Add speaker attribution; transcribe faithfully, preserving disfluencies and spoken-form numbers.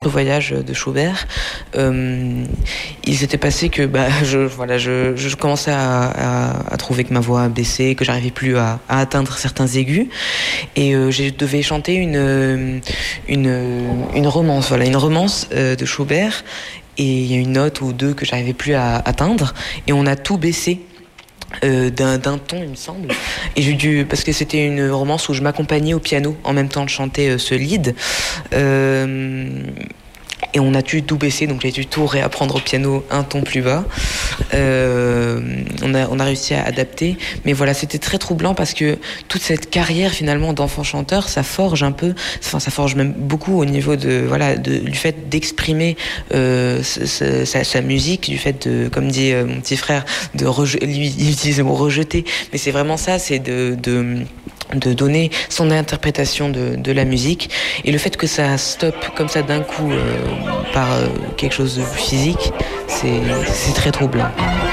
Speaker 1: voyage de Schubert, euh, il s'était passé que bah, je, voilà, je, je commençais à, à, à trouver que ma voix baissait, que j'arrivais plus à, à atteindre certains aigus, et euh, je devais chanter une, une, une romance, voilà, une romance euh, de Schubert, et il y a une note ou deux que j'arrivais plus à atteindre, et on a tout baissé. Euh, d'un, d'un ton, il me semble, et j'ai dû, parce que c'était une romance où je m'accompagnais au piano en même temps de chanter euh, ce lead, euh, et on a dû tout baisser, donc j'ai dû tout réapprendre au piano un ton plus bas. Euh, on a, on a réussi à adapter, mais voilà, c'était très troublant parce que toute cette carrière finalement d'enfant chanteur, ça forge un peu, enfin ça forge même beaucoup au niveau de voilà de, du fait d'exprimer euh, ce, ce, sa, sa musique, du fait de, comme dit euh, mon petit frère, de reje- lui il utilise le mot rejeter, mais c'est vraiment ça, c'est de, de de donner son interprétation de, de la musique, et le fait que ça stoppe comme ça d'un coup euh, par euh, quelque chose de physique, c'est, c'est très troublant.